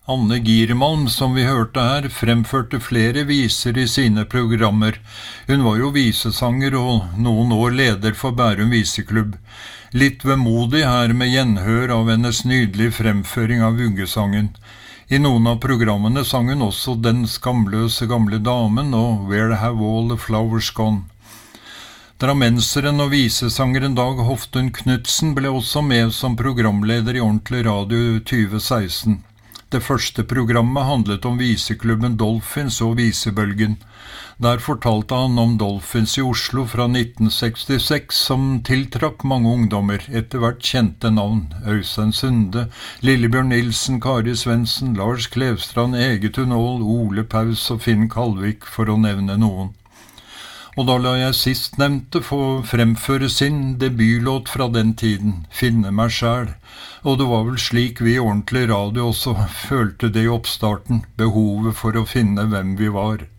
Anne Giermalm, som vi hørte her, fremførte flere viser i sine programmer. Hun var jo visesanger og noen år leder for Bærum Viseklubb. Litt vemodig her med gjenhør av hennes nydelige fremføring av vuggesangen. I noen av programmene sang hun også Den skamløse gamle damen og Where Have All the Flowers Gone. Drammenseren og visesangeren Dag Hoftun Knudsen ble også med som programleder i Ordentlig Radio 2016. Det første programmet handlet om viseklubben Dolphins og visebølgen. Der fortalte han om Dolphins i Oslo fra 1966 som tiltrakk mange ungdommer, etter hvert kjente navn. Øystein Sunde, Lillebjørn Nilsen, Kari Svendsen, Lars Klevstrand, Egetun Aall, Ole Paus og Finn Kalvik, for å nevne noen. Og da la jeg sistnevnte få fremføre sin debutlåt fra den tiden, Finne meg sjæl. Og det var vel slik vi i Ordentlig Radio også følte det i oppstarten, behovet for å finne hvem vi var.